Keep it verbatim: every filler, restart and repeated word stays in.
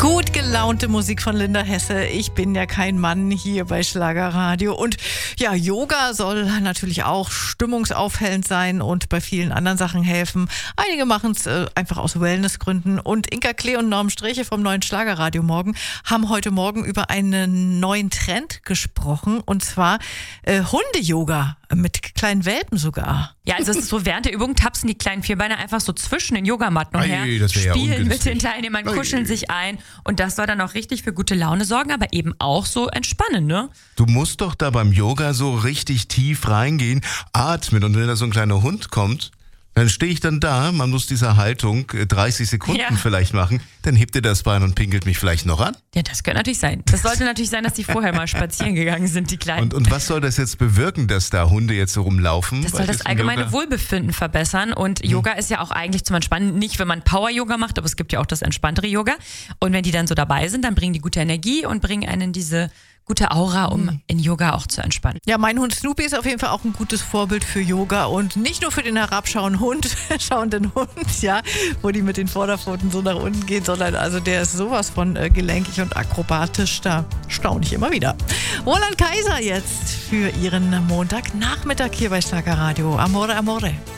Gut gelaunte Musik von Linda Hesse. Ich bin ja kein Mann hier bei Schlagerradio. Und ja, Yoga soll natürlich auch stimmungsaufhellend sein und bei vielen anderen Sachen helfen. Einige machen es äh, einfach aus Wellnessgründen. Und Inka Klee und Norm Streche vom neuen Schlagerradio Morgen haben heute Morgen über einen neuen Trend gesprochen. Und zwar äh, Hunde-Yoga mit kleinen Welpen sogar. Ja, also es ist so, während der Übung tapsen die kleinen Vierbeiner einfach so zwischen den Yogamatten und her, Ei, das wär ja spielen mit ungünstig. den Teilnehmern, Ei. kuscheln sich ein und das soll dann auch richtig für gute Laune sorgen, aber eben auch so entspannen, ne? Du musst doch da beim Yoga so richtig tief reingehen, atmen und wenn da so ein kleiner Hund kommt, dann stehe ich dann da, man muss diese Haltung äh, dreißig Sekunden Ja. vielleicht machen, dann hebt ihr das Bein und pinkelt mich vielleicht noch an. Ja, das könnte natürlich sein. Das sollte natürlich sein, dass die vorher mal spazieren gegangen sind, die Kleinen. Und, und was soll das jetzt bewirken, dass da Hunde jetzt so rumlaufen? Das bei soll das diesem allgemeine Yoga? Wohlbefinden verbessern und Yoga ist ja auch eigentlich zum Entspannen, nicht wenn man Power-Yoga macht, aber es gibt ja auch das entspanntere Yoga und wenn die dann so dabei sind, dann bringen die gute Energie und bringen einen diese gute Aura, um in Yoga auch zu entspannen. Ja, mein Hund Snoopy ist auf jeden Fall auch ein gutes Vorbild für Yoga und nicht nur für den herabschauenden Hund, schauenden Hund, ja, wo die mit den Vorderpfoten so nach unten gehen, sondern also der ist sowas von äh, gelenkig und akrobatisch, da staune ich immer wieder. Roland Kaiser jetzt für Ihren Montagnachmittag hier bei Schlagerradio. Amore, amore.